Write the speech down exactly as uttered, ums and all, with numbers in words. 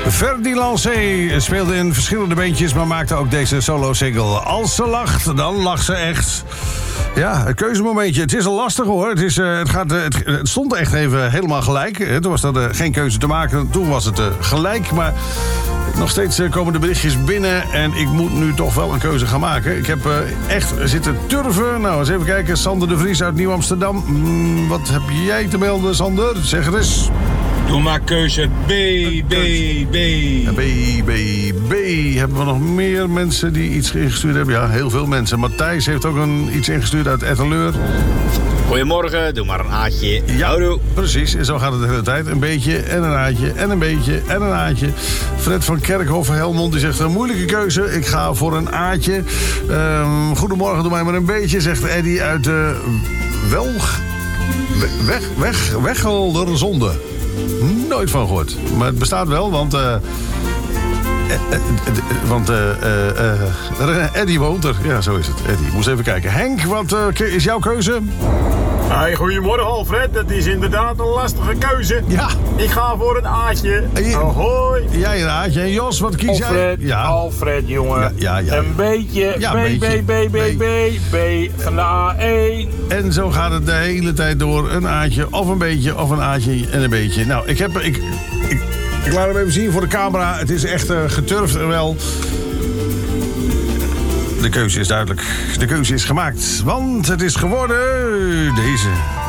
Ferdy Lancé speelde in verschillende bandjes, maar maakte ook deze solo-single. Als ze lacht, dan lacht ze echt. Ja, een keuzemomentje. Het is al lastig hoor. Het, is, uh, het, gaat, uh, het, het stond echt even helemaal gelijk. Uh, toen was er uh, geen keuze te maken. Toen was het uh, gelijk, maar nog steeds uh, komen de berichtjes binnen. En ik moet nu toch wel een keuze gaan maken. Ik heb uh, echt zitten turven. Nou, eens even kijken. Sander de Vries uit Nieuw-Amsterdam. Mm, wat heb jij te melden, Sander? Zeg het eens. Doe maar keuze B, B, B. B, B, B. Hebben we nog meer mensen die iets ingestuurd hebben? Ja, heel veel mensen. Matthijs heeft ook een, iets ingestuurd uit Etteleur. Goedemorgen, doe maar een aatje. Ja, Houdoe. Precies. En zo gaat het de hele tijd. Een beetje en een aatje en een beetje en een aatje. Fred van Kerkhoff Helmond die zegt een moeilijke keuze. Ik ga voor een aatje. Um, goedemorgen, doe mij maar een beetje, zegt Eddy uit de uh, Welg... Weg, weg, Weggelderzonde. Nooit van gehoord. Maar het bestaat wel, want... Uh, eh, eh, want uh, uh, uh, Eddy woont er. Ja, zo is het. Eddy, moest even kijken. Henk, wat uh, is jouw keuze? Hey, goedemorgen Alfred. Dat is inderdaad een lastige keuze. Ja. Ik ga voor een aatje. Je, Ahoy. Jij een aatje. En Jos, wat kies Alfred, jij? Ja. Alfred, jongen. Ja, ja, ja. Een beetje. Ja, B, een B, beetje. B, B, B, B. B van de A één. En zo gaat het de hele tijd door. Een aatje, of een beetje, of een aatje en een beetje. Nou, ik heb... Ik, ik, ik laat hem even zien voor de camera. Het is echt uh, geturfd en wel. De keuze is duidelijk. De keuze is gemaakt. Want het is geworden deze.